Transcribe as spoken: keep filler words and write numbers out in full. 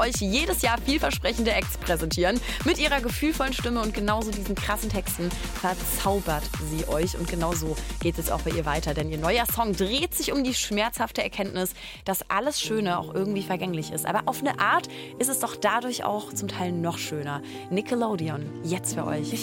euch jedes Jahr vielversprechende Acts präsentieren. Mit ihrer gefühlvollen Stimme und genauso diesen krassen Texten verzaubert sie euch. Und genau so geht es auch bei ihr weiter. Denn ihr neuer Song dreht sich um die schmerzhafte Erkenntnis, dass alles Schöne auch irgendwie vergänglich ist. Aber auf eine Art ist es doch dadurch auch zum Teil noch schöner. Nickelodeon, jetzt für euch.